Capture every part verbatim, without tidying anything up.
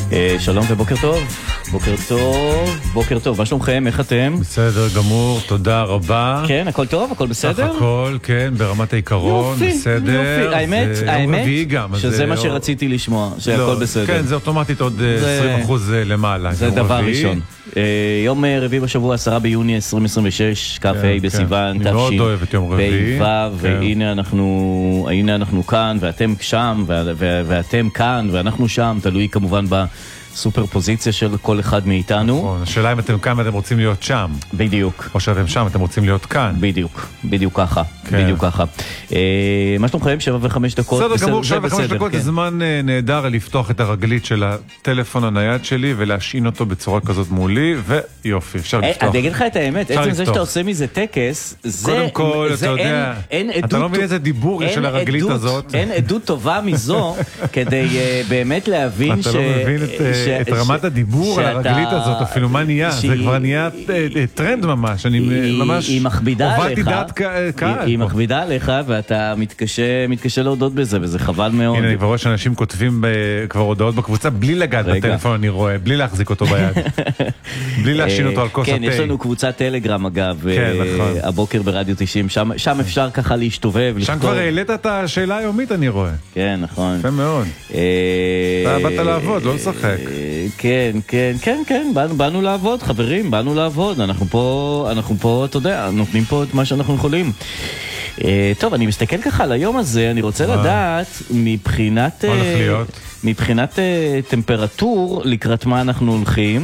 שלום ובוקר טוב, בוקר טוב, בוקר טוב, מה שלומכם, איך אתם? בסדר גמור, תודה רבה. כן, הכל טוב, הכל בסדר? סך הכל, כן, ברמת העיקרון, יופי, בסדר. יופי, האמת, האמת, גם, שזה מה שרציתי לשמוע, שהכל לא, בסדר. כן, זה אוטומטית עוד עשרים אחוז למעלה. זה דבר רביעי. ראשון. יום רביעי בשבוע, עשרה ביוני עשרים עשרים ושש, כ"ה בסיוון, אני מאוד אוהב את יום רביעי. והנה אנחנו, הנה אנחנו כאן, ואתם שם, ואתם כאן, ואנחנו שם, תלוי כמובן בסופר פוזיציה של כל אחד מאיתנו. נכון, השאלה אם אתם כאן ואתם רוצים להיות שם. בדיוק. או שאתם שם, אתם רוצים להיות כאן. בדיוק, בדיוק ככה, בדיוק ככה. מה שלומכם? שבע וחמש דקות. בסדר גמור, שבע וחמש דקות זה זמן נהדר לפתוח את הרגלית של הטלפון הנייד שלי ולהשעין אותו בצורה כזאת מולי, ויופי, אפשר לפתוח. אני אגיד לך את האמת, עצם זה שאתה עושה מזה טקס, זה... קודם כל, אתה יודע, אתה לא מבין איזה דיבור של הרגלית הזאת. אין עדות טובה מזו, כדי באמת להבין ש... אתה לא מבין את רמת הדיבור על הרגלית הזאת, אפילו מה נהיה, זה כבר נהיה טרנד ממש, אני ממש הובלתי דעת קהל. היא מכבידה עליך ואתה מתקשה להודות בזה, וזה חבל מאוד. הנה, אני כבר רואה שאנשים כותבים כבר הודעות בקבוצה בלי לגעת בטלפון, אני רואה, בלי להחזיק אותו ביד. בלי להשין אותו על כוס התה. כן, יש לנו קבוצת טלגרם אגב, הבוקר ברדיו תשעים, שם אפשר ככה להשתובב. שם כבר העלית את השאלה היומית, אני רואה. כן, נכון. יפה מאוד. אתה באת לעבוד, לא לשחק. כן, כן, כן, כן, באנו לעבוד, חברים, באנו לעבוד. אנחנו פה, אנחנו פה, אתה יודע, נותנים פה את מה שאנחנו יכולים. טוב, אני מסתכל ככה על היום הזה, אני רוצה לדעת מבחינת מבחינת טמפרטור לקראת מה אנחנו הולכים.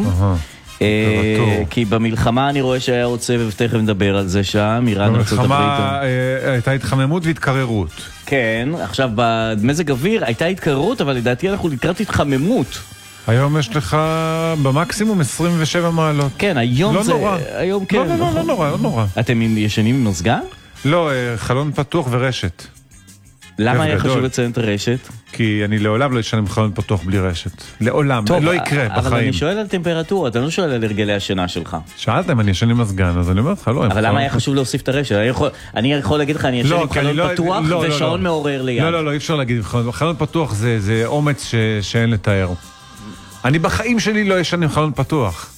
כי במלחמה אני רואה שהיה עוד סבב, תכף נדבר על זה שם, איראן ארצות הברית. במלחמה הייתה התחממות והתקררות. כן, עכשיו במזג אוויר הייתה התקררות, אבל לדעתי אנחנו לקראת התחממות. היום יש לך במקסימום עשרים ושבע מעלות. כן, היום זה... לא נורא. היום כן. לא, לא, לא נורא, לא נורא. אתם ישנים עם מזגן? לא, חלון פתוח ורשת. למה היה חשוב לציין את הרשת? כי אני לעולם לא ישן עם חלון פתוח בלי רשת. לעולם, לא יקרה בחיים. אבל אני שואל על טמפרטורה, אתה לא שואל על הרגלי השינה שלך. שאלת אם אני ישן עם מזגן, אז אני אומר לך, לא. אבל למה היה חשוב להוסיף את הרשת? אני יכול להגיד לך, אני ישן עם חלון פתוח ושעון מעורר ליד. לא, לא, לא, אי אפשר להגיד. חלון פתוח זה אומץ שאין לתאר. אני בחיים שלי לא ישן עם חלון פתוח.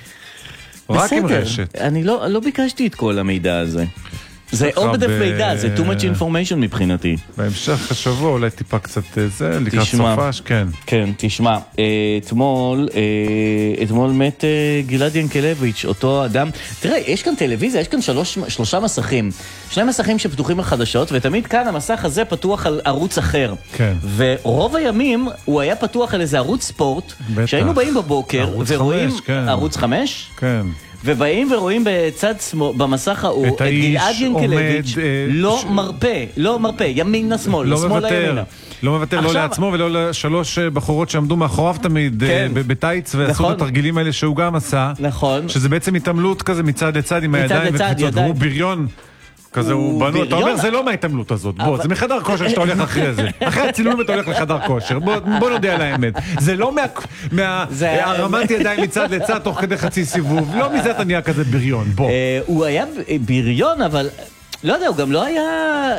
רק עם רשת. אני לא ביקשתי את כל המידע הזה. זה עודף מידע, זה too much information מבחינתי. בהמשך השבוע אולי טיפה קצת זה, לקראת סופש, כן. כן, תשמע, אתמול, אתמול מת גלעד ינקלביץ', אותו אדם. תראה, יש כאן טלוויזיה, יש כאן שלוש, שלושה מסכים. שני מסכים שפתוחים על חדשות, ותמיד כאן המסך הזה פתוח על ערוץ אחר. כן. ורוב הימים הוא היה פתוח על איזה ערוץ ספורט, שהיינו באים בבוקר, ורואים ערוץ חמש? כן. ובאים ורואים בצד שמאל, במסך ההוא, את גלעד ינקלביץ' לא מרפא, לא מרפא, ימינה שמאל, שמאלה ימינה. לא מוותר לא לעצמו ולא לשלוש בחורות שעמדו מאחוריו תמיד בטייץ ועשו את התרגילים האלה שהוא גם עשה. נכון. שזה בעצם התעמלות כזה מצד לצד עם הידיים וקפיצות, והוא בריון. כזה הוא בנו, אתה אומר, זה לא מההתעמלות הזאת, בוא, זה מחדר כושר שאתה הולך אחרי זה. אחרי הצילומים אתה הולך לחדר כושר, בוא נודע על האמת. זה לא מהרמת ידיים מצד לצד תוך כדי חצי סיבוב, לא מזה אתה נהיה כזה בריון, בוא. הוא היה בריון, אבל לא יודע, הוא גם לא היה...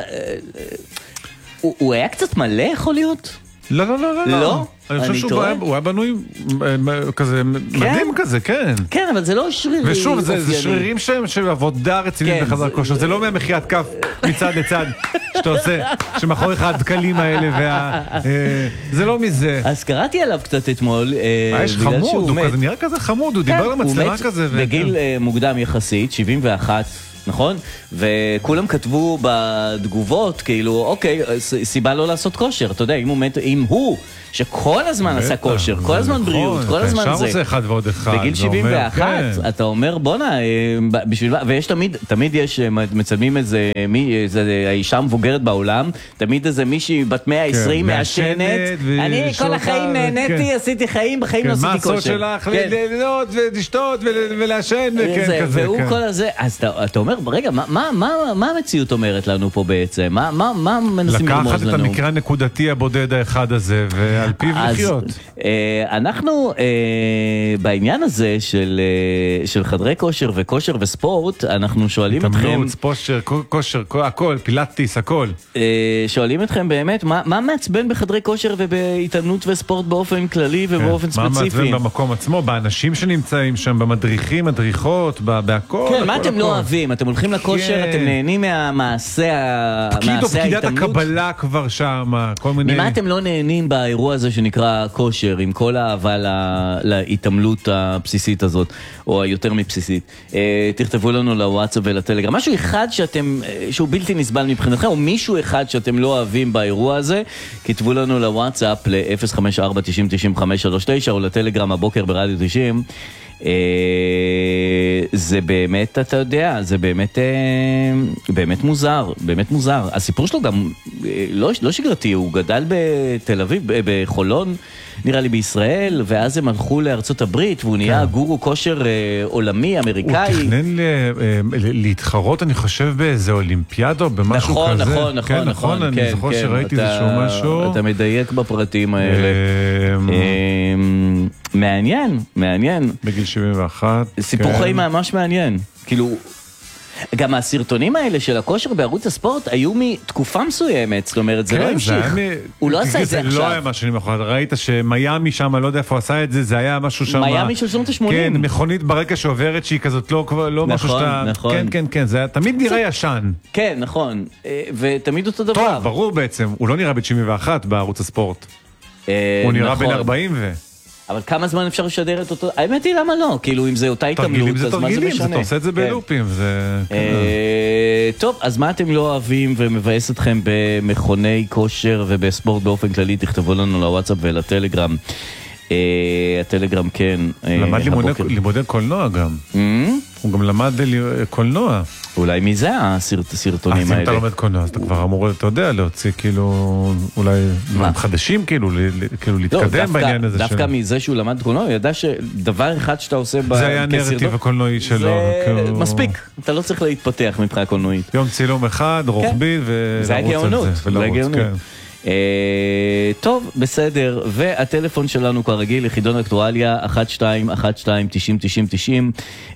הוא היה קצת מלא, יכול להיות? לא, לא, לא, לא. לא? אני חושב שהוא היה בנוי כזה, מדהים כזה, כן. כן, אבל זה לא שרירים. ושוב, זה שרירים שהם של עבודה רצינית בחדר כושר, זה לא מהמחיית כף מצד לצד שאתה עושה, שמאחוריך הדקלים האלה, זה לא מזה. אז קראתי עליו קצת אתמול, יש חמוד, הוא נראה כזה חמוד, הוא דיבר למצלמה כזה. הוא מת בגיל מוקדם יחסית, שבעים ואחת. נכון? וכולם כתבו בתגובות, כאילו, אוקיי, סיבה לא לעשות כושר. אתה יודע, אם הוא מת, אם הוא, שכל הזמן עשה כושר, כל הזמן בריאות, כל הזמן זה. שם עושה אחד ועוד אחד. בגיל שבעים ואחת, אתה אומר, בונה, בשביל, ויש תמיד, תמיד יש, מצלמים איזה, האישה מבוגרת בעולם, תמיד איזה מישהי בת מאה ועשרים מעשנת, אני כל החיים נהניתי, עשיתי חיים, בחיים לא עשיתי כושר. מה הסוד שלך? ליהנות ולשתות ולעשן, וכן כזה. והוא כל הזה, אז אתה אומר, רגע, מה המציאות אומרת לנו פה בעצם? מה מנסים לרמוז לנו? לקחת את המקרה הנקודתי הבודד האחד הזה, ועל פיו לחיות. אנחנו, בעניין הזה של חדרי כושר וכושר וספורט, אנחנו שואלים אתכם... התאמנות, פושר, כושר, הכל, פילאטיס, הכל. שואלים אתכם באמת, מה מעצבן בחדרי כושר ובהתאמנות וספורט באופן כללי ובאופן ספציפי? מה מעצבן במקום עצמו, באנשים שנמצאים שם, במדריכים, מדריכות, בהכל. כן, מה אתם לא אוהבים? אתם הולכים לכושר, אתם נהנים מהמעשה ההתאמנות? פקידת הקבלה כבר שם, כל מיני... ממה אתם לא נהנים באירוע הזה שנקרא כושר, עם כל האהבה להתאמנות הבסיסית הזאת, או היותר מבסיסית? תכתבו לנו לוואטסאפ ולטלגרם. משהו אחד שאתם, שהוא בלתי נסבל מבחינתכם, או מישהו אחד שאתם לא אוהבים באירוע הזה, כתבו לנו לוואטסאפ ל-אפס חמש ארבע תשעים תשעים חמש שלוש תשע או לטלגרם הבוקר ברדיו תשעים. זה באמת, אתה יודע, זה באמת באמת מוזר, באמת מוזר. הסיפור שלו גם לא, לא שגרתי, הוא גדל בתל אביב, בחולון, נראה לי בישראל, ואז הם הלכו לארצות הברית, והוא נהיה גורו כושר עולמי, אמריקאי. הוא תכנן להתחרות, אני חושב, באיזה אולימפיאדו, במשהו כזה. נכון, נכון, נכון, נכון. אני זוכר שראיתי איזשהו משהו. אתה מדייק בפרטים האלה. מעניין, מעניין. בגיל שבעים ואחת. סיפור חיים ממש מעניין. כאילו... גם הסרטונים האלה של הכושר בערוץ הספורט היו מתקופה מסוימת, זאת אומרת, זה לא המשיך. הוא לא עשה את זה עכשיו. זה לא היה משהו למחרת, ראית שמיימי שם, לא יודע איפה הוא עשה את זה, זה היה משהו שם... מיימי של שנות ה-שמונים. כן, מכונית ברגע שעוברת שהיא כזאת, לא משהו שאתה... נכון, כן, כן, כן, זה תמיד נראה ישן. כן, נכון, ותמיד אותו דבר. טוב, ברור בעצם, הוא לא נראה בן שבעים ואחת בערוץ הספורט. הוא נראה בן ארבעים ו... אבל כמה זמן אפשר לשדר את אותו... האמת היא, למה לא? כאילו, אם זה אותה התאמנות, אז מה זה משנה? אתה עושה את זה בלופים, זה... טוב, אז מה אתם לא אוהבים ומבאס אתכם במכוני כושר ובספורט באופן כללי? תכתבו לנו לוואטסאפ ולטלגרם. הטלגרם, כן. למד לימודי קולנוע גם. הוא גם למד קולנוע. אולי מזה הסרטונים האלה. אז אם אתה לומד קולנוע, אז אתה כבר אמור, אתה יודע, להוציא כאילו, אולי דברים חדשים, כאילו, להתקדם בעניין הזה. דווקא מזה שהוא למד קולנוע, הוא ידע שדבר אחד שאתה עושה כסרטון... זה היה הנרטיב הקולנועי שלו. זה מספיק, אתה לא צריך להתפתח מבחינה קולנועית. יום צילום אחד, רוחבי, ולרוץ על זה. זה הגאונות. טוב, בסדר, והטלפון שלנו כרגיל לחידון אקטואליה אחת שתיים אחת שתיים תשעים תשעים תשעים.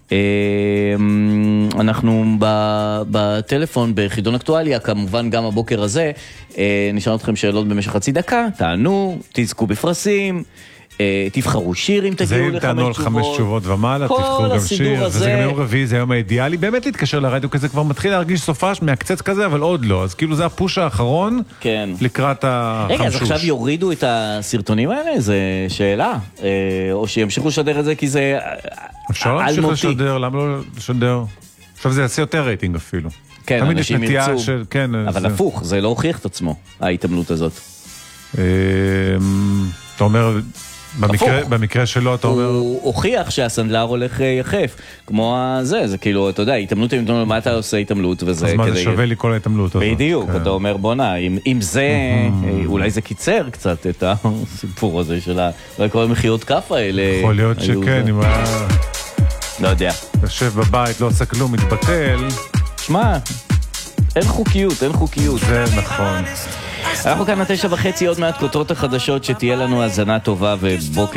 אנחנו בטלפון בחידון אקטואליה, כמובן גם הבוקר הזה נשאל אתכם שאלות במשך חצי דקה, תענו, תזכו בפרסים, תבחרו שיר אם תגיעו לחמש תשובות. זה אם תענו על חמש תשובות ומעלה, תבחרו גם שיר. וזה גם יום רביעי, זה היום האידיאלי. באמת להתקשר לרדיו כזה, כבר מתחיל להרגיש סופש, מהקצץ כזה, אבל עוד לא. אז כאילו זה הפוש האחרון לקראת החמשוש. רגע, אז עכשיו יורידו את הסרטונים האלה? זה שאלה. או שימשיכו לשדר את זה, כי זה אפשר להמשיך לשדר, למה לא לשדר? עכשיו זה יעשה יותר רייטינג אפילו. כן, אנשים ירצו. אבל הפוך, זה לא הוכיח את עצמו, ההתאמנות הזאת. אתה אומר... במקרה, במקרה שלו אתה אומר... הוא הוכיח שהסנדלר הולך יחף, כמו זה, זה כאילו, אתה יודע, התאמנות, מה אתה עושה התאמנות וזה... אז מה זה שווה לי כל ההתאמנות הזאת? בדיוק, אתה אומר, בוא נע, אם זה, אולי זה קיצר קצת את הסיפור הזה של כל המחיות כף האלה. יכול להיות שכן, אם היה... לא יודע. יושב בבית, לא עושה כלום, מתבטל. שמע, אין חוקיות, אין חוקיות. זה נכון. אנחנו כאן התשע וחצי, עוד מעט כותרות החדשות, שתהיה לנו הזנה טובה ובוקר